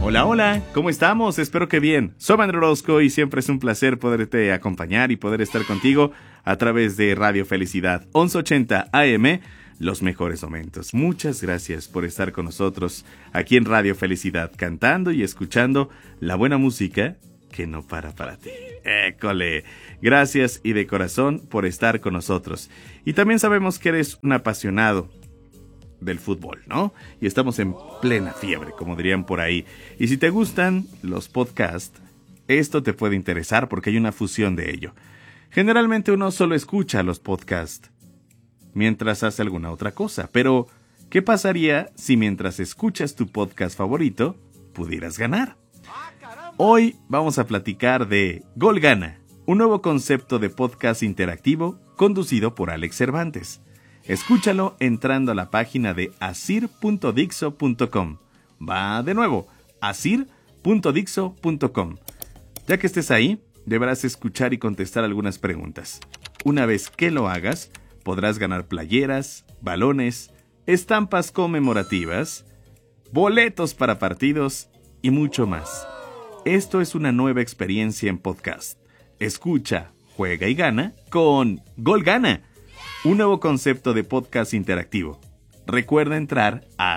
Hola, hola, ¿cómo estamos? Espero que bien. Soy Manuel Orozco y siempre es un placer poderte acompañar y poder estar contigo a través de Radio Felicidad 1180 AM, los mejores momentos. Muchas gracias por estar con nosotros aquí en Radio Felicidad, cantando y escuchando la buena música que no para ti. ¡École! Gracias y de corazón por estar con nosotros. Y también sabemos que eres un apasionado del fútbol, ¿no? Y estamos en plena fiebre, como dirían por ahí. Y si te gustan los podcasts, esto te puede interesar porque hay una fusión de ello. Generalmente uno solo escucha los podcasts mientras hace alguna otra cosa, pero ¿qué pasaría si mientras escuchas tu podcast favorito pudieras ganar? Hoy vamos a platicar de Gol Gana, un nuevo concepto de podcast interactivo conducido por Alex Cervantes. Escúchalo entrando a la página de asir.dixo.com. Va de nuevo, asir.dixo.com. Ya que estés ahí, deberás escuchar y contestar algunas preguntas. Una vez que lo hagas, podrás ganar playeras, balones, estampas conmemorativas, boletos para partidos y mucho más. Esto es una nueva experiencia en podcast. Escucha, juega y gana con Gol Gana, un nuevo concepto de podcast interactivo. Recuerda entrar a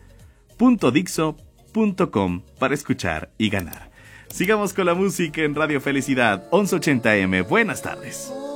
asir.dixo.com para escuchar y ganar. Sigamos con la música en Radio Felicidad 1180M. Buenas tardes.